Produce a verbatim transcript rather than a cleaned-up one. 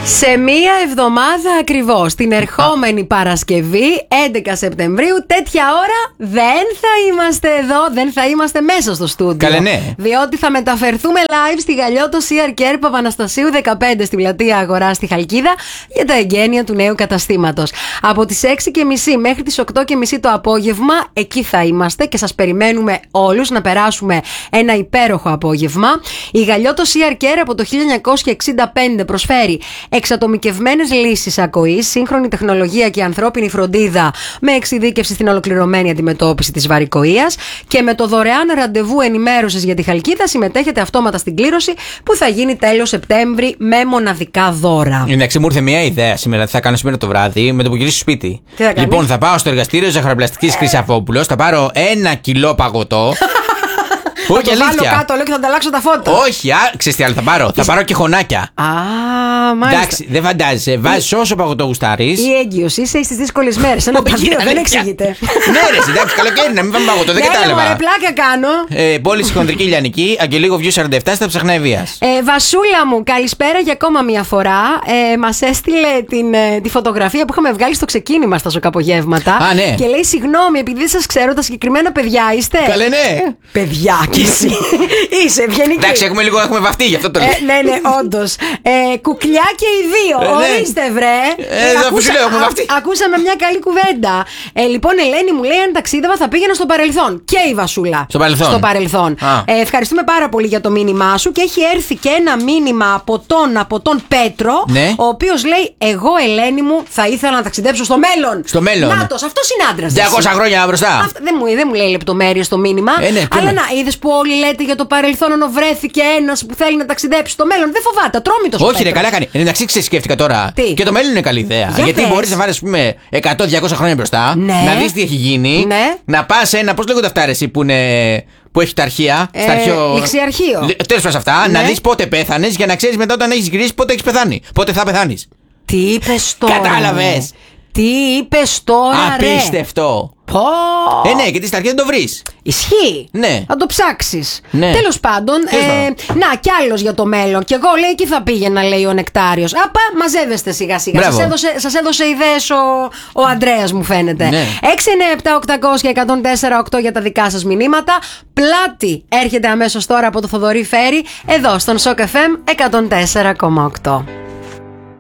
Σε μία εβδομάδα ακριβώς, την ερχόμενη Παρασκευή, έντεκα Σεπτεμβρίου, τέτοια ώρα δεν θα είμαστε εδώ, δεν θα είμαστε μέσα στο στούντιο. Καλέ, ναι. Διότι θα μεταφερθούμε live στη Γαλλιώτο Σι Αρ Κέρ Παπαναστασίου δεκαπέντε στην πλατεία Αγορά στη Χαλκίδα για τα εγγένεια του νέου καταστήματος. Από τις έξι και μισή μέχρι τις οκτώ και μισή το απόγευμα, εκεί θα είμαστε και σας περιμένουμε όλους να περάσουμε ένα υπέροχο απόγευμα. Η Γαλλιώτο Σι Αρ Κέρ από το χίλια εννιακόσια εξήντα πέντε προσφέρει εξατομικευμένες λύσεις ακοής, σύγχρονη τεχνολογία και ανθρώπινη φροντίδα με εξειδίκευση στην ολοκληρωμένη αντιμετώπιση της βαρικοείας, και με το δωρεάν ραντεβού ενημέρωσης για τη Χαλκίδα συμμετέχετε αυτόματα στην κλήρωση που θα γίνει τέλος Σεπτέμβρη με μοναδικά δώρα. Εντάξει, μου ήρθε μια ιδέα σήμερα. Τι θα κάνω σήμερα το βράδυ με το που γυρίσω στο σπίτι. Τι θα λοιπόν, θα πάω στο εργαστήριο Ζαχαροπλαστικής Χρυσαφόπουλος, θα πάρω ένα κιλό παγωτό. Όχι, θα το βάλω κάτω, λέω, και θα ανταλλάξω τα φώτα. Όχι, α, ξέρεις τι άλλο θα πάρω. Θα πάρω και χωνάκια. Α, μάλιστα. Εντάξει, δεν φαντάζεσαι. Βάζεις όσο παγωτό γουστάρεις. Η έγκυος είσαι στις δύσκολες μέρες. Ένα παγωτό δεν εξηγείται. Ναι, ρε, εντάξει, καλοκαίρι να μην πάμε παγωτό, δεν κατάλαβα. Ναι, πλάκα κάνω. Ε, Πόλη Χονδρική Λιανική, Αγγελίγο Βιού σαράντα επτά στα Ψαχνά Ευβοίας. Ε, Βασούλα μου, καλησπέρα για ακόμα μια φορά. Ε, μας έστειλε την, ε, τη φωτογραφία που είχαμε βγάλει στο ξεκίνημα στα σοκαπογεύματα. Α, ναι. Και λέει: συγγνώμη, επειδή δεν σας ξέρω, τα συγκεκριμένα παιδιά είστε. Καλέ, ναι. Παιδιά κι εσύ. Είσαι ευγενική. Εντάξει, έχουμε λίγο, έχουμε βαφτεί, γι' αυτό το λέω. Ε, ναι, ναι, όντως. Ε, κουκλιά και οι δύο. Ε, ναι. Ορίστε, βρε. Ε, ε, ακούσα, λέω, έχουμε βαφτεί. Ακούσαμε μια καλή κουβέντα. Ε, λοιπόν, Ελένη μου λέει: αν ταξίδευα θα πήγαινα στο παρελθόν. Και η Βασούλα. Στο παρελθόν. Στο παρελθόν. Ε, ευχαριστούμε πάρα πολύ για το μήνυμά σου. Και έχει έρθει και ένα μήνυμα από τον, από τον Πέτρο. Ναι. Ο οποίος λέει: εγώ, Ελένη μου, θα ήθελα να ταξιδέψω στο μέλλον. Στο μέλλον. Νάτος, αυτός είναι άντρας. διακόσια χρόνια μπροστά. Αυτά, δεν, μου, δεν μου λέει λεπτομέρειες το μήνυμα. Ε, ναι, αλλά να, είδες που όλοι λέτε για το παρελθόν, ενώ βρέθηκε ένας που θέλει να ταξιδέψει στο μέλλον. Δεν φοβάται, ατρόμητος. Όχι, ρε, καλά κάνει. Εντάξει, σκέφτηκα τώρα. Τι? Και το μέλλον είναι καλή ιδέα. Για Γιατί πες. μπορείς να βάλεις, ας πούμε, εκατό διακόσια χρόνια μπροστά, Ναι. να δεις τι έχει γίνει, Ναι. να πας σε ένα. Πώς λέγονται αυτά, ρε, εσύ, που, είναι, που έχει τα αρχεία. Ε, στα αρχείο... ληξιαρχείο. Τέλος πάντων αυτά, Ναι. να δεις πότε πέθανες για να ξέρεις μετά όταν έχεις γυρίσει πότε έχεις πεθάνει. Πότε θα πεθάνεις. Τι είπες τώρα? Κατάλαβες. Τι είπες τώρα, ρε? Απίστευτο. Πω. Ε, ναι, γιατί στα αρχεία δεν το βρεις. Ισχύει. Ναι. Θα το ψάξεις. Ναι. Τέλος πάντων. Τέλος ε, πάντων. να, κι άλλος για το μέλλον. Κι εγώ λέει εκεί θα πήγαινα, λέει ο Νεκτάριος. Απα, μαζεύεστε σιγά σιγά. Σας έδωσε, σας έδωσε ιδέες ο, ο Ανδρέας, μου φαίνεται. Ναι. έξι εννιά επτά οκτακόσια εκατόν τέσσερα οκτώ για τα δικά σας μηνύματα. Πλάτη έρχεται αμέσως τώρα από το Θοδωρή Φέρι, εδώ στον Σοκ εφ εμ εκατόν τέσσερα κόμμα οκτώ.